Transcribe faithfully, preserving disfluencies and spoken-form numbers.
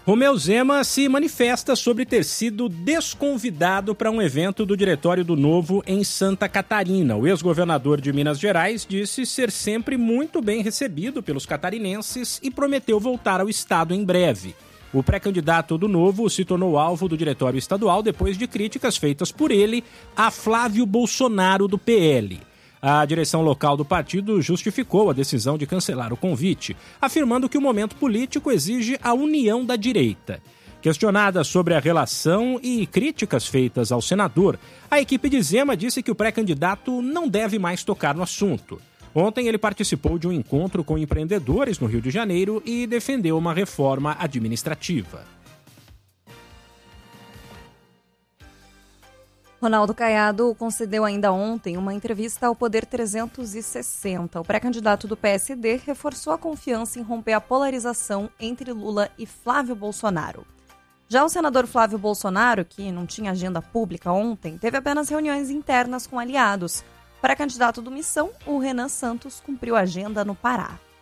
Romeu Zema se manifesta sobre ter sido desconvidado para um evento do Diretório do Novo em Santa Catarina. O ex-governador de Minas Gerais disse ser sempre muito bem recebido pelos catarinenses e prometeu voltar ao estado em breve. O pré-candidato do Novo se tornou alvo do Diretório Estadual depois de críticas feitas por ele a Flávio Bolsonaro do P L. A direção local do partido justificou a decisão de cancelar o convite, afirmando que o momento político exige a união da direita. Questionada sobre a relação e críticas feitas ao senador, a equipe de Zema disse que o pré-candidato não deve mais tocar no assunto. Ontem ele participou de um encontro com empreendedores no Rio de Janeiro e defendeu uma reforma administrativa. Ronaldo Caiado concedeu ainda ontem uma entrevista ao Poder trezentos e sessenta. O pré-candidato do P S D reforçou a confiança em romper a polarização entre Lula e Flávio Bolsonaro. Já o senador Flávio Bolsonaro, que não tinha agenda pública ontem, teve apenas reuniões internas com aliados. O pré-candidato do Missão, o Renan Santos, cumpriu a agenda no Pará.